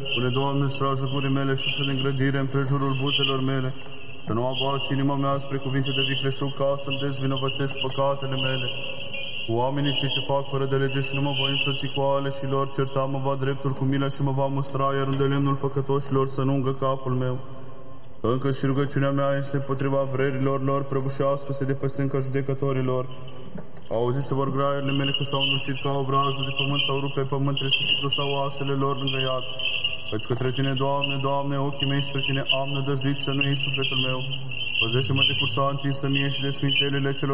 Pune, Doamne, strajă gurii mele și să de îngrădire împrejurul buzelor mele, să nu abați inima mea spre cuvinte de vicleșug, ca să-mi dezvinovățesc păcatele mele. Cu oamenii cei ce fac fără de lege și nu mă voi însoți cu ale și lor, certa mă va dreptul cu milă și mă va mustra, iar în lemnul păcătoșilor să nu ungă capul meu. Încă și rugăciunea mea este împotriva vrerilor lor, prăbușească-se de pe stânca judecătorilor. Auzi să vor graiurile mele că s-au îndulcit ca o brază de pământ, sau rupe pământ, resuscită sau oasele lor lângă iad. Căci către Tine, Doamne, Doamne, ochii mei spre Tine am nădăjduit, să nu iei sufletul meu. Păzește-mă de cursantii să mie și de sfintelele celor